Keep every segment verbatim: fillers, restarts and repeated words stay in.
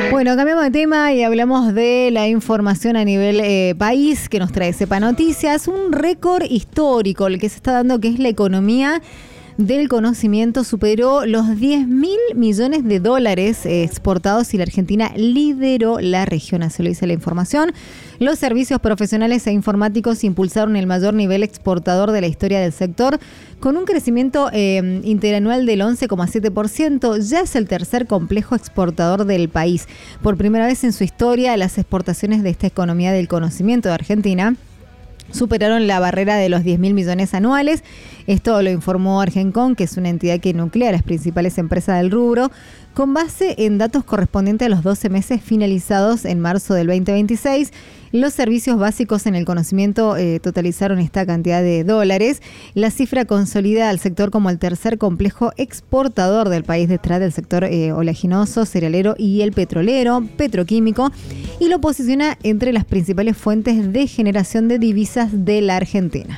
Bueno, cambiamos de tema y hablamos de la información a nivel eh, país que nos trae Cepa Noticias. Un récord histórico el que se está dando, que es la economía del conocimiento, superó los diez mil millones de dólares eh, exportados y la Argentina lideró la región, así lo dice la información. Los servicios profesionales e informáticos impulsaron el mayor nivel exportador de la historia del sector, con un crecimiento eh, interanual del once coma siete por ciento. Ya es el tercer complejo exportador del país. Por primera vez en su historia, las exportaciones de esta economía del conocimiento de Argentina superaron la barrera de los diez mil millones anuales. Esto lo informó Argencon, que es una entidad que nuclea a las principales empresas del rubro, con base en datos correspondientes a los doce meses finalizados en marzo del veinte veintiséis. Los servicios básicos en el conocimiento eh, totalizaron esta cantidad de dólares. La cifra consolida al sector como el tercer complejo exportador del país, detrás del sector eh, oleaginoso, cerealero y el petrolero, petroquímico, y lo posiciona entre las principales fuentes de generación de divisas de la Argentina.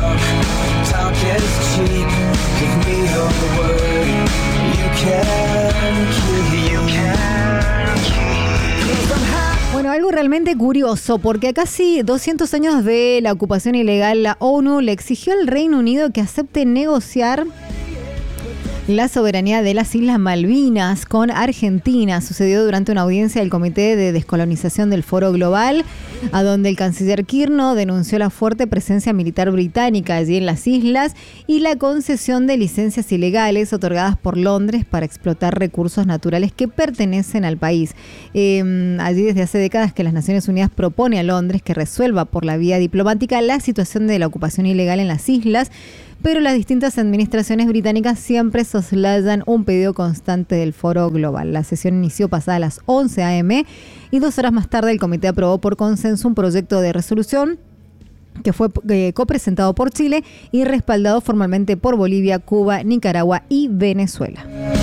Bueno, algo realmente curioso, porque a casi doscientos años de la ocupación ilegal, la ONU le exigió al Reino Unido que acepte negociar la soberanía de las Islas Malvinas con Argentina. Sucedió durante una audiencia del Comité de Descolonización del Foro Global, a donde el canciller Kirno denunció la fuerte presencia militar británica allí en las islas y la concesión de licencias ilegales otorgadas por Londres para explotar recursos naturales que pertenecen al país. Eh, allí desde hace décadas que las Naciones Unidas propone a Londres que resuelva por la vía diplomática la situación de la ocupación ilegal en las islas, pero las distintas administraciones británicas siempre soslayan un pedido constante del Foro Global. La sesión inició pasadas las once a eme y dos horas más tarde el comité aprobó por consenso un proyecto de resolución que fue eh, copresentado por Chile y respaldado formalmente por Bolivia, Cuba, Nicaragua y Venezuela.